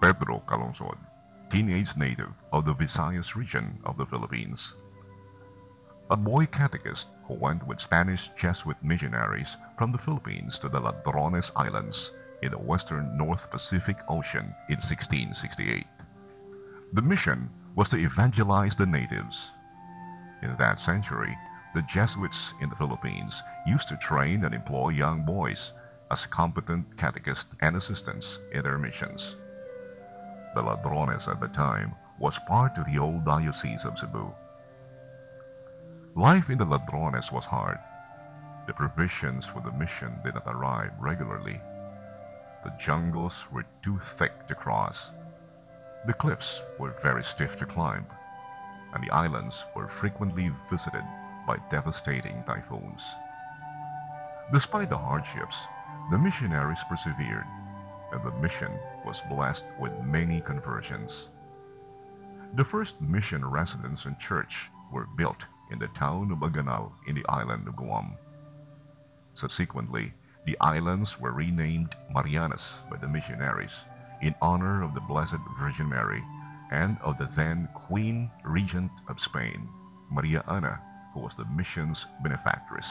Pedro Calungsod, teenage native of the Visayas region of the Philippines. A boy catechist who went with Spanish Jesuit missionaries from the Philippines to the Ladrones Islands in the western North Pacific Ocean in 1668. The mission was to evangelize the natives. In that century, the Jesuits in the Philippines used to train and employ young boys as competent catechists and assistants in their missions. The Ladrones at the time was part of the old Diocese of Cebu. Life in the Ladrones was hard. The provisions for the mission did not arrive regularly. The jungles were too thick to cross. The cliffs were very stiff to climb, and the islands were frequently visited by devastating typhoons. Despite the hardships, the missionaries persevered, and the mission was blessed with many conversions. The first mission residence and church were built in the town of Aganal in the island of Guam. Subsequently, the islands were renamed Marianas by the missionaries in honor of the Blessed Virgin Mary and of the then Queen Regent of Spain, Maria Ana, who was the mission's benefactress.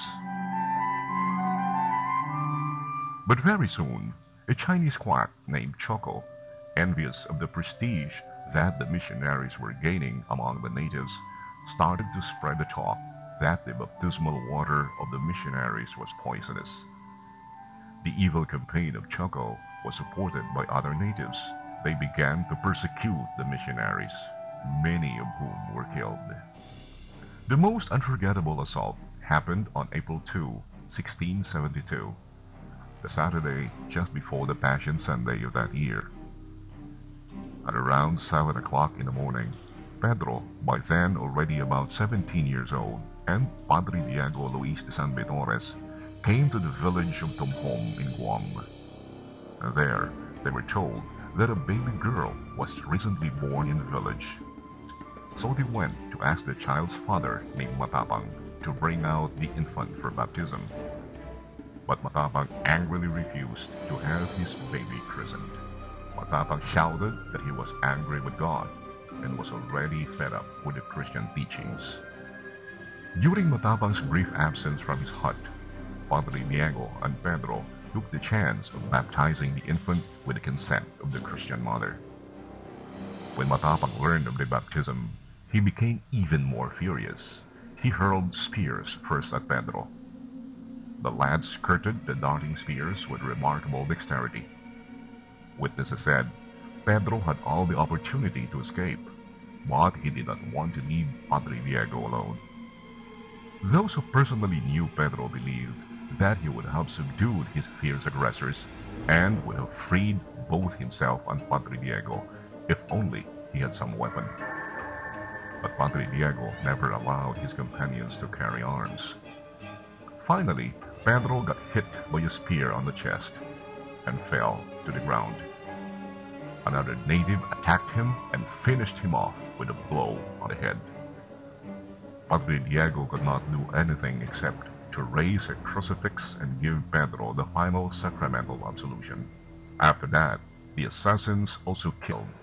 But very soon, a Chinese quack named Choco, envious of the prestige that the missionaries were gaining among the natives, started to spread the talk that the baptismal water of the missionaries was poisonous. The evil campaign of Choco was supported by other natives. They began to persecute the missionaries, many of whom were killed. The most unforgettable assault happened on April 2, 1672, the Saturday just before the Passion Sunday of that year. At around 7 o'clock in the morning, Pedro, by then already about 17 years old, and Padre Diego Luis de San Vitores came to the village of Tumhom in Guam. There, they were told that a baby girl was recently born in the village. So they went to ask the child's father, named Matapang, to bring out the infant for baptism. But Matapang angrily refused to have his baby christened. Matapang shouted that he was angry with God and was already fed up with the Christian teachings. During Matapang's brief absence from his hut, Padre Diego and Pedro took the chance of baptizing the infant with the consent of the Christian mother. When Matapang learned of the baptism, he became even more furious. He hurled spears first at Pedro. The lad skirted the darting spears with remarkable dexterity. Witnesses said Pedro had all the opportunity to escape, but he did not want to leave Padre Diego alone. Those who personally knew Pedro believed that he would have subdued his fierce aggressors and would have freed both himself and Padre Diego if only he had some weapon. But Padre Diego never allowed his companions to carry arms. Finally, Pedro got hit by a spear on the chest and fell to the ground. Another native attacked him and finished him off with a blow on the head. Padre Diego could not do anything except to raise a crucifix and give Pedro the final sacramental absolution. After that, the assassins also killed